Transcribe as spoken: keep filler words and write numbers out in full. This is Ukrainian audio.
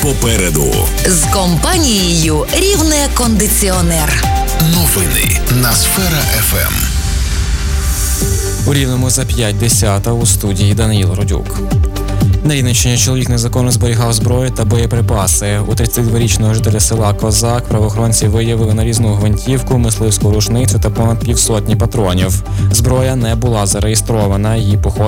попереду. З компанією «Рівне кондиціонер». Новини на Сфера еф ем. У Рівному за п'ять десята, у студії Даниїл Родюк. На Рівненщині чоловік незаконно зберігав зброю та боєприпаси. У тридцятидворічного жителя села Козак правоохоронці виявили нарізну гвинтівку, мисливську рушницю та понад півсотні патронів. Зброя не була зареєстрована, її походила